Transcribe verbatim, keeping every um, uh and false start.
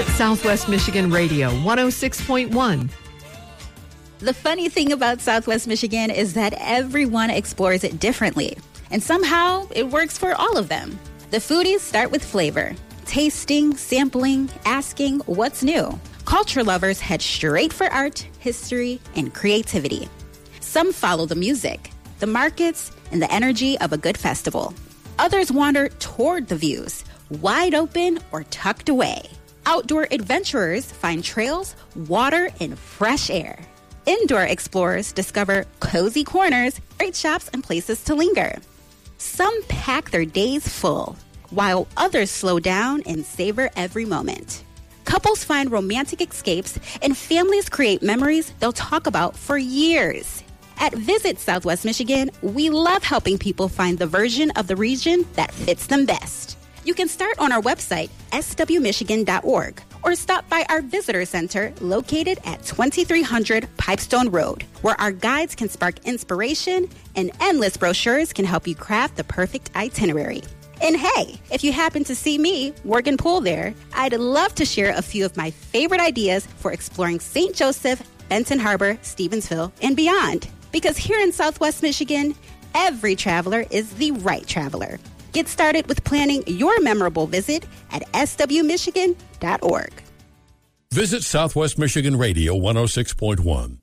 Visit Southwest Michigan Radio one oh six point one. The funny thing about Southwest Michigan is that everyone explores it differently, and somehow it works for all of them. The foodies start with flavor, tasting, sampling, asking what's new. Culture lovers head straight for art, history, and creativity. Some follow the music, the markets, and the energy of a good festival. Others wander toward the views, wide open or tucked away. Outdoor adventurers find trails, water, and fresh air. Indoor explorers discover cozy corners, great shops, and places to linger. Some pack their days full, while others slow down and savor every moment. Couples find romantic escapes, and families create memories they'll talk about for years. At Visit Southwest Michigan, we love helping people find the version of the region that fits them best. You can start on our website, s w michigan dot org, or stop by our visitor center located at twenty-three hundred Pipestone Road, where our guides can spark inspiration and endless brochures can help you craft the perfect itinerary. And hey, if you happen to see me, Morgan Poole there, I'd love to share a few of my favorite ideas for exploring Saint Joseph, Benton Harbor, Stevensville, and beyond. Because here in Southwest Michigan, every traveler is the right traveler. Get started with planning your memorable visit at s w michigan dot org. Visit Southwest Michigan Radio one oh six point one.